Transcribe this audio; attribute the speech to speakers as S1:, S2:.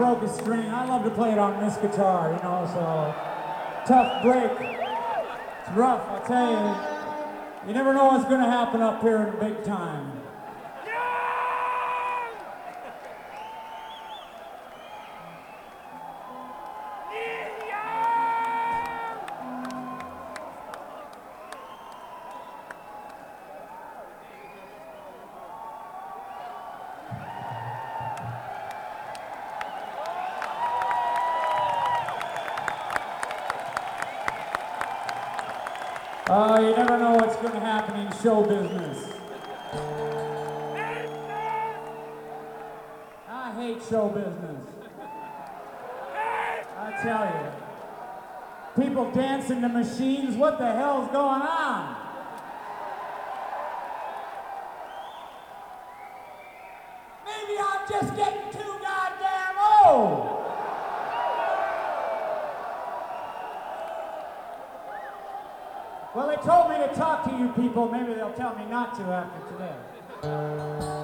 S1: broke a string. I love to play it on this guitar, you know, so tough break. It's rough, I'll tell you. You never know what's gonna happen up here in the big time. You never know what's going to happen in show business. I hate show business. I tell you. People dancing to machines, what the hell's going on? Maybe I'm just getting too goddamn old. Well, they told me to talk to you people. Maybe they'll tell me not to after today.